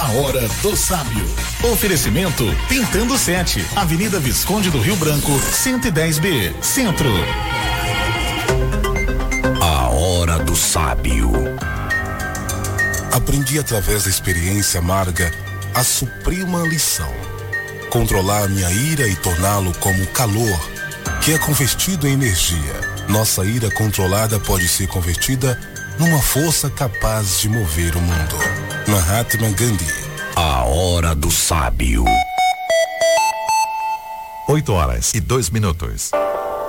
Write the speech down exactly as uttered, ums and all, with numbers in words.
Hora do Sábio. Oferecimento Pintando Sete, Avenida Visconde do Rio Branco, cento e dez B, Centro. A Hora do Sábio. Aprendi através da experiência amarga a suprema lição: controlar minha ira e torná-lo como calor, que é convertido em energia. Nossa ira controlada pode ser convertida numa força capaz de mover o mundo. Mahatma Gandhi. A Hora do Sábio. Oito horas e dois minutos.